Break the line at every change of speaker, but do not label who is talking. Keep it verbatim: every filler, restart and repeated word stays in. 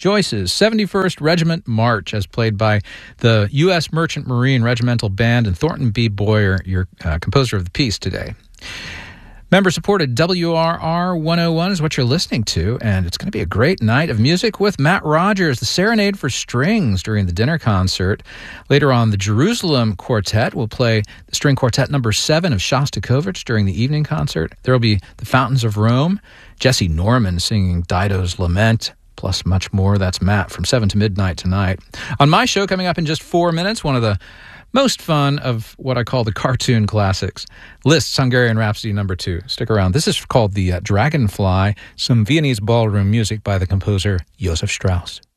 Joyce's seventy-first Regiment March, as played by the U S Merchant Marine Regimental Band, and Thornton B. Boyer, your uh, composer of the piece today. Member-supported W R R one oh one is what you're listening to, and it's going to be a great night of music with Matt Rogers, the Serenade for Strings during the dinner concert. Later on, the Jerusalem Quartet will play the string quartet number seven of Shostakovich during the evening concert. There will be the Fountains of Rome, Jesse Norman singing Dido's Lament, plus much more. That's Matt from seven to midnight tonight. On my show, coming up in just four minutes, one of the most fun of what I call the cartoon classics, Liszt's Hungarian Rhapsody number two. Stick around. This is called the uh, Dragonfly, some Viennese ballroom music by the composer Josef Strauss.